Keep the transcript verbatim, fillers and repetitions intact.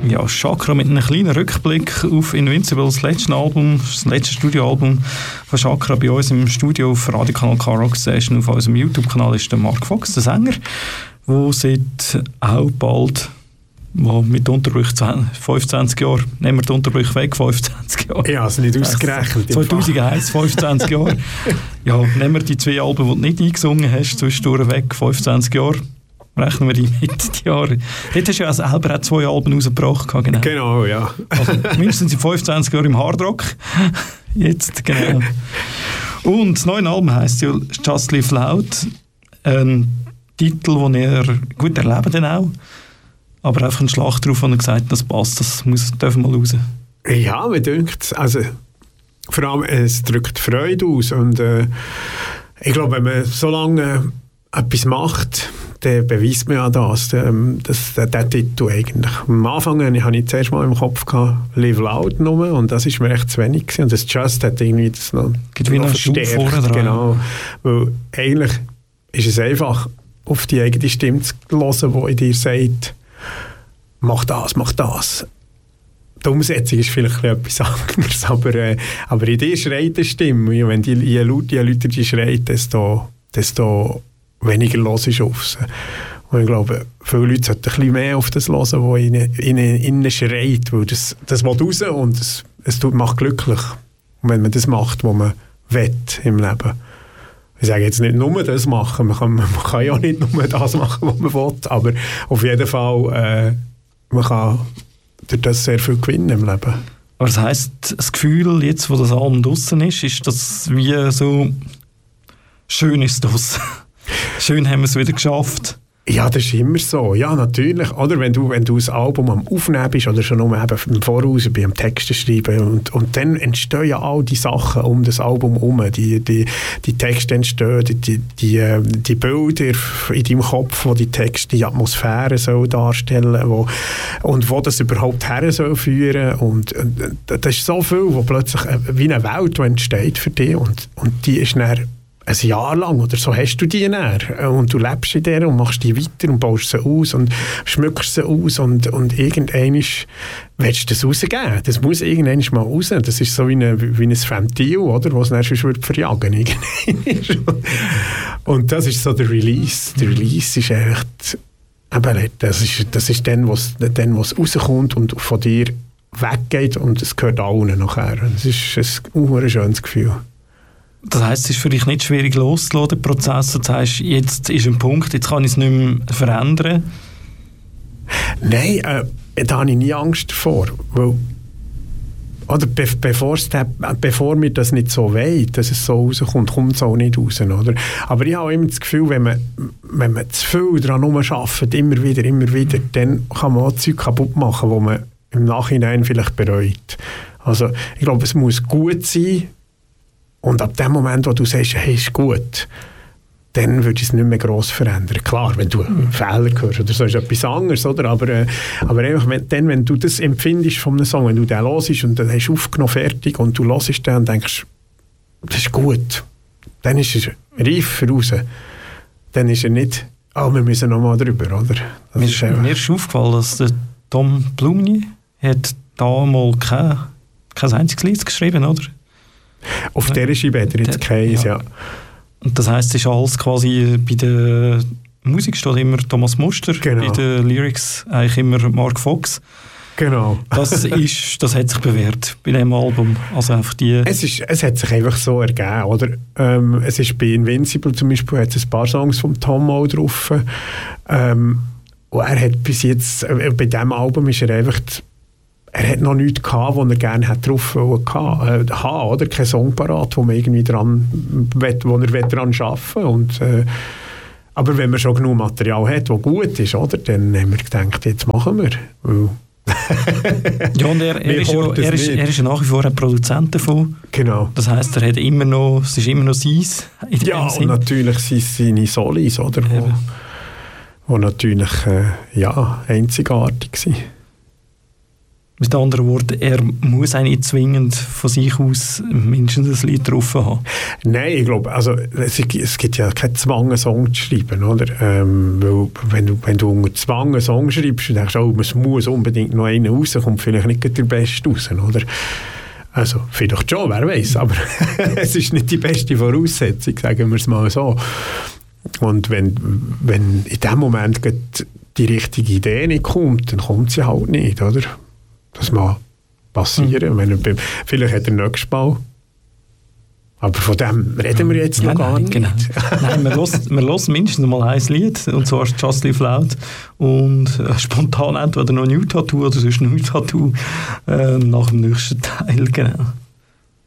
Ja, Chakra mit einem kleinen Rückblick auf Invincible, das letzte Album, das letzte Studioalbum von Chakra. Bei uns im Studio auf Radiokanal K-Rock Station auf unserem YouTube-Kanal ist der Mark Fox, der Sänger, der seit auch bald, wo mit Unterbrüchen fünfundzwanzig Jahre, nehmen wir die Unterbrüche weg, fünfundzwanzig Jahre. Ja, also nicht ausgerechnet. zweitausendeins, fünfundzwanzig Jahre. Ja, nehmen wir die zwei Alben, die du nicht eingesungen hast, zwischendurch weg, fünfundzwanzig Jahre. Rechnen wir die mit den Jahren. Dort hast du ja selber auch zwei Alben rausgebracht. Genau, genau ja. Also mindestens in fünfundzwanzig Jahren im Hardrock. Jetzt, genau. Und das neue Album heisst ja Just Live Loud. Ein Titel, den er gut erleben dann auch. Aber einfach ein Schlag drauf, wo er gesagt hat, das passt, das muss, dürfen wir mal raus. Ja, mir denkt, also vor allem, es drückt Freude aus. Und äh, ich glaube, wenn man so lange etwas macht, dann beweist man ja das, das, der, der Titel eigentlich. Am Anfang hatte ich zuerst mal im Kopf gehabt, Live Loud nur, und das ist mir echt zu wenig gewesen. Und das Just hat irgendwie das noch, Gibt noch verstärkt. Genau, weil eigentlich ist es einfach, auf die eigene Stimme zu hören, die in dir sagt, mach das, mach das. Die Umsetzung ist vielleicht etwas anderes, aber, äh, aber in dir schreit eine Stimme. Und wenn die, je lauter, je lauter die schreit, desto, desto weniger los ist auf sie. Und ich glaube, viele Leute sollten ein bisschen mehr auf das hören, was ihnen, ihnen, ihnen schreit, weil das, das will raus und es, es tut, macht glücklich. Und wenn man das macht, was man will im Leben. Ich sage jetzt nicht nur das machen, man kann, man kann ja nicht nur das machen, was man will, aber auf jeden Fall, äh, man kann durch das sehr viel gewinnen im Leben. Aber das heisst, das Gefühl, jetzt wo das Album draussen ist, ist das wie so, schön ist das. Schön haben wir es wieder geschafft. Ja, das ist immer so. Ja, natürlich. Oder wenn du, wenn du ein Album am Aufnehmen bist oder schon nur eben im Voraus beim Texte schreiben und, und dann entstehen ja all die Sachen um das Album herum. Die, die, die Texte entstehen, die, die, die Bilder in deinem Kopf, wo die Texte die Atmosphäre so darstellen wo, und wo das überhaupt her soll führen. Und, und das ist so viel, wo plötzlich wie eine Welt entsteht für dich und, und die ist dann ein Jahr lang oder so hast du die näher und du lebst in der und machst die weiter und baust sie aus und schmückst sie aus und, und irgendwann willst du das rausgeben. Das muss irgendwann mal raus. Das ist so wie, eine, wie ein Ventil, oder, was es dann schon verjagen und das ist so der Release. Der Release ist echt, eben, das ist, das ist dann, was dann, was rauskommt und von dir weggeht und es gehört allen nachher. Das ist ein, ein schönes Gefühl. Das heisst, es ist für dich nicht schwierig loszulassen, den Prozess. Du sagst, jetzt ist ein Punkt, jetzt kann ich es nicht mehr verändern. Nein, äh, da habe ich nie Angst davor. Weil, oder be bevor, bevor mir das nicht so weht, dass es so rauskommt, kommt es auch nicht raus. Oder? Aber ich habe immer das Gefühl, wenn man, wenn man zu viel daran arbeitet, immer wieder, immer wieder, dann kann man auch Zeug kaputt machen, wo man im Nachhinein vielleicht bereut. Also ich glaube, es muss gut sein. Und ab dem Moment, wo du sagst, hey, ist gut, dann würde ich es nicht mehr gross verändern. Klar, wenn du einen Fehler hörst oder so, ist etwas anderes, oder? Aber, äh, aber einfach, wenn, dann, wenn du das empfindest von einem Song, wenn du den hörst und dann hast du aufgenommen, fertig, und du hörst den und denkst, das ist gut, dann ist er reif für raus. Dann ist er nicht, oh, wir müssen noch mal drüber, oder? Das mir, ist ist, mir ist aufgefallen, dass der Tom Blumny hat da mal kein, kein einziges Lied geschrieben, oder? Auf ja. dieser Scheibe hat er jetzt keins, ja. ja. Und das heisst, es ist alles quasi, bei der Musik steht immer Thomas Muster, genau. Bei den Lyrics eigentlich immer Mark Fox. Genau. Das, ist, das hat sich bewährt bei diesem Album. Also einfach die es, ist, es hat sich einfach so ergeben, oder? Ähm, es ist bei Invincible zum Beispiel, hat es ein paar Songs von Tom auch drauf. Ähm, und er hat bis jetzt, äh, bei diesem Album ist er einfach... Er hat noch nichts gehabt, was er gerne hat drauf haben äh, oder? Kein Song parat, wo man irgendwie dran, wo er dran arbeiten will. Und, äh, aber wenn man schon genug Material hat, das gut ist, oder? Dann haben wir gedacht, jetzt machen wir. Ja, und er, er, ist ja, er, ist, er ist ja nach wie vor ein Produzent davon. Genau. Das heisst, er hat immer noch, es ist immer noch seins. Ja, und natürlich sind es seine Solis, oder? Wo, wo natürlich äh, ja, einzigartig sind. Mit anderen Worten, er muss auch nicht zwingend von sich aus mindestens ein Lied drauf haben. Nein, ich glaube, also es, es gibt ja keinen Zwang, einen Song zu schreiben, oder? Ähm, weil, wenn du, wenn du unter Zwang einen Song schreibst, dann denkst du, oh, es muss unbedingt noch einer raus, kommt vielleicht nicht der Beste raus, oder? Also, vielleicht schon, wer weiß, aber es ist nicht die beste Voraussetzung, sagen wir es mal so. Und wenn, wenn in dem Moment die richtige Idee nicht kommt, dann kommt sie halt nicht, oder? Das mag passieren. Mhm. Wenn er, vielleicht hat er nächstes Mal. Aber von dem reden wir jetzt ja, noch gar nein, nicht. Genau. Nein, wir hören, wir hören mindestens mal ein Lied, und zwar «Just Live Loud». Und äh, spontan entweder noch «New Tattoo» oder sonst «New Tattoo» äh, nach dem nächsten Teil. Genau.